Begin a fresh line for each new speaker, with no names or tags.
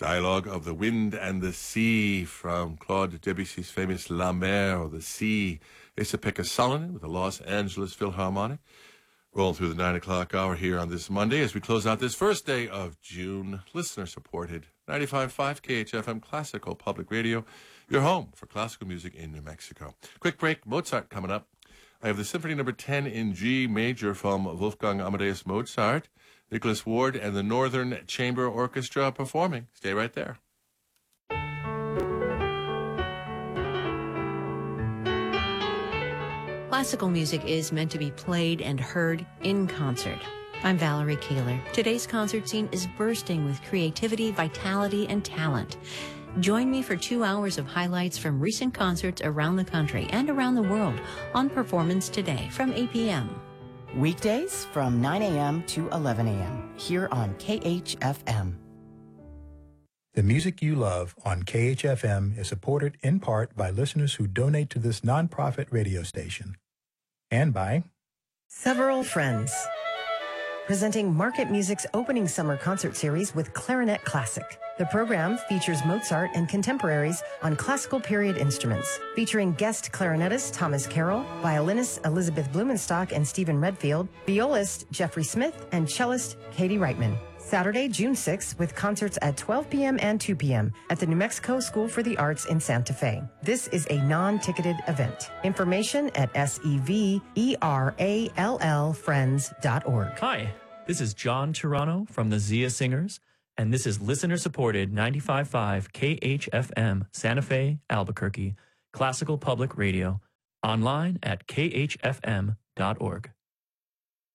Dialogue of the Wind and the Sea from Claude Debussy's famous La Mer, or the Sea. Esa-Pekka Salonen with the Los Angeles Philharmonic. Rolling through the 9 o'clock hour here on this Monday as we close out this first day of June. Listener-supported 95.5 KHFM Classical Public Radio, your home for classical music in New Mexico. Quick break, Mozart coming up. I have the Symphony No. 10 in G major from Wolfgang Amadeus Mozart, Nicholas Ward, and the Northern Chamber Orchestra performing. Stay right there.
Classical music is meant to be played and heard in concert. I'm Valerie Kaler. Today's concert scene is bursting with creativity, vitality, and talent. Join me for 2 hours of highlights from recent concerts around the country and around the world on Performance Today from 8 p.m.
Weekdays from 9 a.m. to 11 a.m. here on KHFM.
The music you love on KHFM is supported in part by listeners who donate to this nonprofit radio station. And by
Several Friends, presenting Market Music's opening summer concert series with Clarinet Classic. The program features Mozart and contemporaries on classical period instruments, featuring guest clarinetist Thomas Carroll, violinists Elizabeth Blumenstock and Stephen Redfield, violist Jeffrey Smith, and cellist Katie Reitman. Saturday, June 6th, with concerts at 12 p.m. and 2 p.m. at the New Mexico School for the Arts in Santa Fe. This is a non-ticketed event. Information at SEVERALLFriends.org.
Hi, this is John Turano from the Zia Singers, and this is listener-supported 95.5 KHFM Santa Fe, Albuquerque, Classical Public Radio, online at khfm.org.